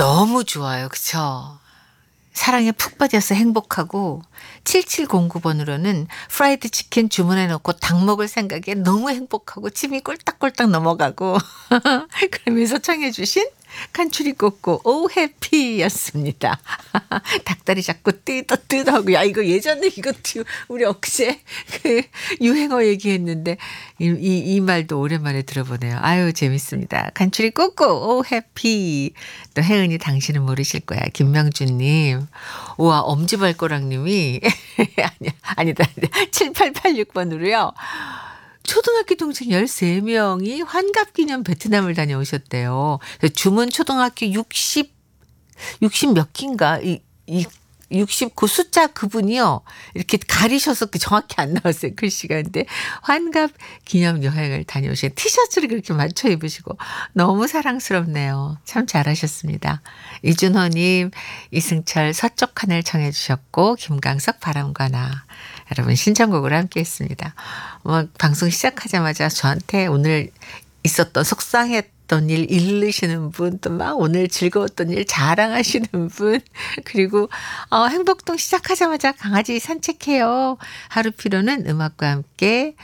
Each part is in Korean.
너무 좋아요. 그쵸? 사랑에 푹 빠져서 행복하고 7709번으로는 프라이드 치킨 주문해 놓고 닭 먹을 생각에 너무 행복하고 침이 꼴딱꼴딱 넘어가고 그러면서 청해 주신 간추리 꼬꼬 오 해피였습니다. 닭다리 자꾸 뜯어하고 야 이거 예전에 이것도 우리 엊그제 그 유행어 얘기했는데 이 말도 오랜만에 들어보네요. 아유 재밌습니다. 간추리 꼬꼬 오 해피. 또 혜은이 당신은 모르실 거야. 김명준님. 우와 엄지발가락님이 아니다 7886번으로요. 초등학교 동생 13명이 환갑기념 베트남을 다녀오셨대요. 주문 초등학교 60 몇 기인가? 69 숫자 그분이요. 이렇게 가리셔서 정확히 안 나왔어요. 글씨가. 근데 환갑 기념 여행을 다녀오신 티셔츠를 그렇게 맞춰 입으시고 너무 사랑스럽네요. 참 잘하셨습니다. 이준호님, 이승철 서쪽 하늘 청해 주셨고 김강석 바람과 나. 여러분 신청곡으로 함께 했습니다. 방송 시작하자마자 저한테 오늘 있었던 속상했던 일 읽으시는 분, 또 막 오늘 즐거웠던 일 자랑하시는 분, 그리고 행복동 시작하자마자 강아지 산책해요. 하루 피로는 음악과 함께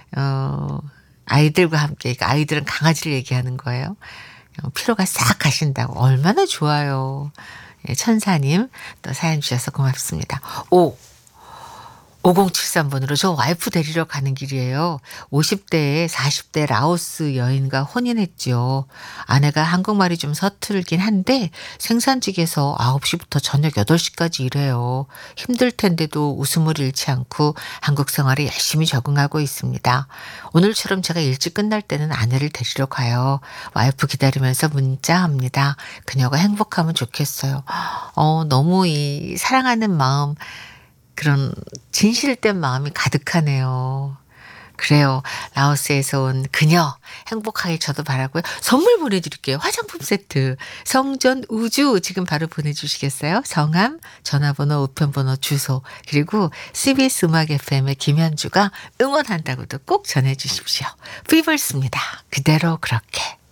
아이들과 함께, 그러니까 아이들은 강아지를 얘기하는 거예요. 피로가 싹 가신다고. 얼마나 좋아요. 예, 천사님 또 사연 주셔서 고맙습니다. 5073번으로 저 와이프 데리러 가는 길이에요. 50대에 40대 라오스 여인과 혼인했죠. 아내가 한국말이 좀 서툴긴 한데 생산직에서 9시부터 저녁 8시까지 일해요. 힘들 텐데도 웃음을 잃지 않고 한국 생활에 열심히 적응하고 있습니다. 오늘처럼 제가 일찍 끝날 때는 아내를 데리러 가요. 와이프 기다리면서 문자합니다. 그녀가 행복하면 좋겠어요. 너무 이 사랑하는 마음, 그런 진실된 마음이 가득하네요. 그래요. 라오스에서 온 그녀 행복하게 저도 바라고요. 선물 보내드릴게요. 화장품 세트. 성전 우주 지금 바로 보내주시겠어요? 성함, 전화번호, 우편번호, 주소, 그리고 CBS 음악 FM의 김현주가 응원한다고도 꼭 전해주십시오. 피벌스입니다. 그대로 그렇게.